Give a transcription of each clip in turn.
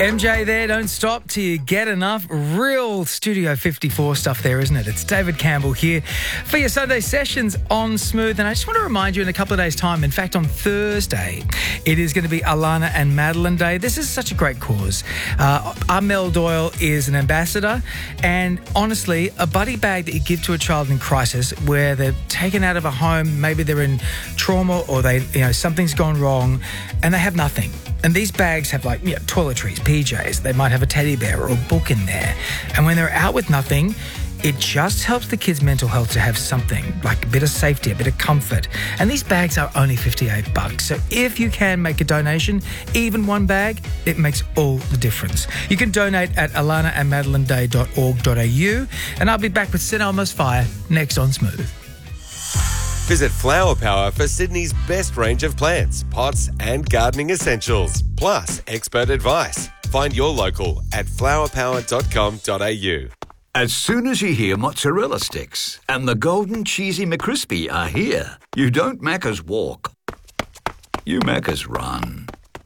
MJ there, don't stop till you get enough. Real Studio 54 stuff there, isn't it? It's David Campbell here for your Sunday sessions on Smooth. And I just want to remind you in a couple of days' time, in fact, on Thursday, it is going to be Alana and Madeline Day. This is such a great cause. Mel Doyle is an ambassador. And honestly, a buddy bag that you give to a child in crisis where they're taken out of a home, maybe they're in trauma or something's gone wrong and they have nothing. And these bags have toiletries, PJs. They might have a teddy bear or a book in there. And when they're out with nothing, it just helps the kids' mental health to have something, like a bit of safety, a bit of comfort. And these bags are only $58. So if you can make a donation, even one bag, it makes all the difference. You can donate at alanaandmadelineday.org.au. And I'll be back with St Elmo's Fire next on Smooth. Visit Flower Power for Sydney's best range of plants, pots and gardening essentials, plus expert advice. Find your local at flowerpower.com.au. As soon as you hear mozzarella sticks and the golden cheesy McCrispy are here, you don't Macca's walk, you Macca's run.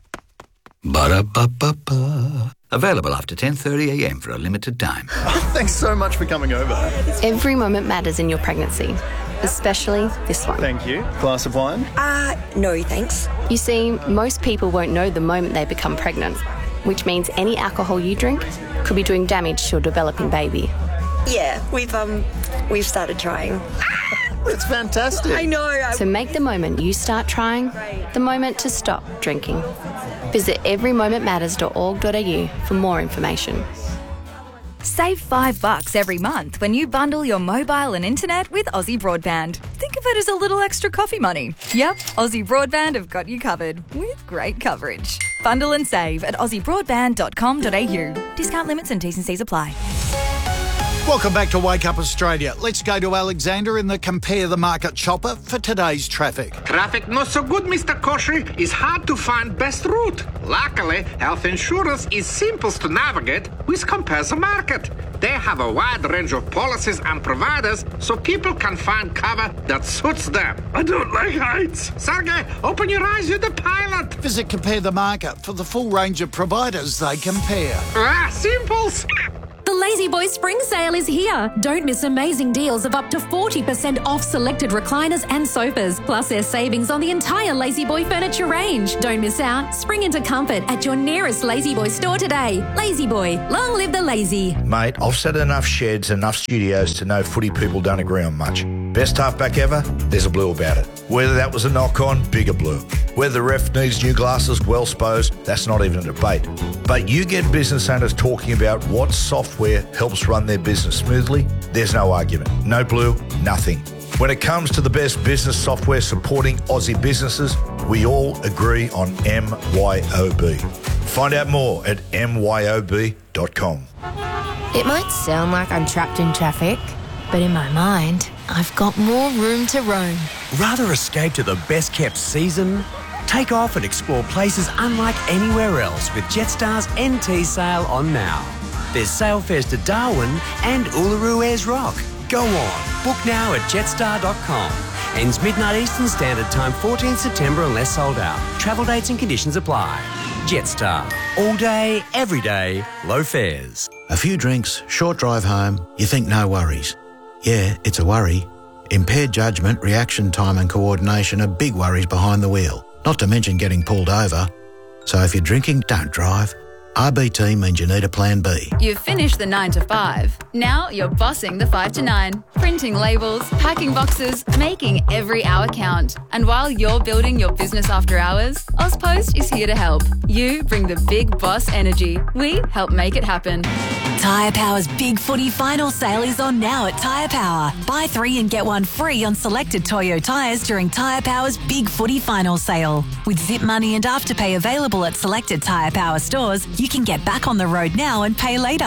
Ba-da-ba-ba-ba. Available after 10:30am for a limited time. Thanks so much for coming over. Every moment matters in your pregnancy, especially this one. Thank you. Glass of wine? No, thanks. You see, most people won't know the moment they become pregnant, which means any alcohol you drink could be doing damage to your developing baby. Yeah, we've started trying. It's fantastic. I know. So make the moment you start trying the moment to stop drinking. Visit everymomentmatters.org.au for more information. Save $5 every month when you bundle your mobile and internet with Aussie Broadband. Think of it as a little extra coffee money. Yep, Aussie Broadband have got you covered with great coverage. Bundle and save at aussiebroadband.com.au. Discount limits and T's and C's apply. Welcome back to Wake Up Australia. Let's go to Alexander in the Compare the Market chopper for today's traffic. Traffic not so good, Mr. Koshy. It's hard to find best route. Luckily, health insurance is simple to navigate with Compare the Market. They have a wide range of policies and providers so people can find cover that suits them. I don't like heights. Sergey, open your eyes, you're the pilot. Visit Compare the Market for the full range of providers they compare. Simples. The Lazy Boy Spring Sale is here. Don't miss amazing deals of up to 40% off selected recliners and sofas. Plus there's savings on the entire Lazy Boy furniture range. Don't miss out. Spring into comfort at your nearest Lazy Boy store today. Lazy Boy, long live the lazy. Mate, I've set enough sheds, enough studios to know footy people don't agree on much. Best halfback ever? There's a blue about it. Whether that was a knock-on, bigger blue. Whether the ref needs new glasses, well supposed, that's not even a debate. But you get business owners talking about what software helps run their business smoothly, there's no argument. No blue, nothing. When it comes to the best business software supporting Aussie businesses, we all agree on MYOB. Find out more at myob.com. It might sound like I'm trapped in traffic, but in my mind, I've got more room to roam. Rather escape to the best-kept season? Take off and explore places unlike anywhere else with Jetstar's NT sale on now. There's sale fares to Darwin and Uluru Ayers Rock. Go on, book now at jetstar.com. Ends midnight Eastern Standard Time, 14th September unless sold out. Travel dates and conditions apply. Jetstar. All day, every day, low fares. A few drinks, short drive home, you think no worries. Yeah, it's a worry. Impaired judgment, reaction time and coordination are big worries behind the wheel, not to mention getting pulled over. So if you're drinking, don't drive. RBT means you need a plan B. You've finished the 9 to 5. Now you're bossing the 5 to 9. Printing labels, packing boxes, making every hour count. And while you're building your business after hours, Ozpost is here to help. You bring the big boss energy. We help make it happen. Tyre Power's Big Footy Final Sale is on now at Tyre Power. Buy 3 and get 1 free on selected Toyo tyres during Tyre Power's Big Footy Final Sale. With Zip Money and Afterpay available at selected Tyre Power stores, you can get back on the road now and pay later.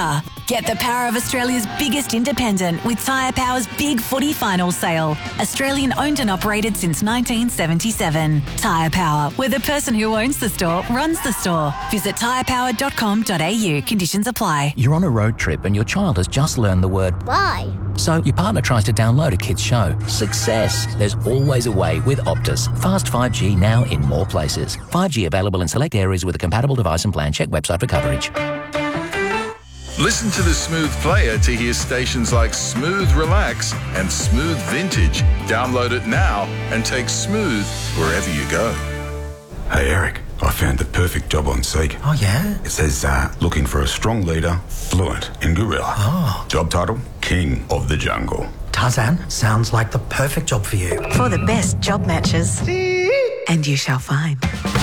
Get the power of Australia's biggest independent with Tyre Power's Big Footy Final Sale. Australian owned and operated since 1977. Tyre Power, where the person who owns the store runs the store. Visit tyrepower.com.au. Conditions apply. You're on a road trip and your child has just learned the word Bye. So your partner tries to download a kid's show. Success. There's always a way with Optus. Fast 5G now in more places. 5G available in select areas with a compatible device and plan. Check website for coverage. Listen to the Smooth Player to hear stations like Smooth Relax and Smooth Vintage. Download it now and take Smooth wherever you go. Hey Eric, I found the perfect job on Seek. Oh yeah? It says looking for a strong leader, fluent in gorilla. Oh. Job title, King of the Jungle. Tarzan, sounds like the perfect job for you. For the best job matches. And you shall find.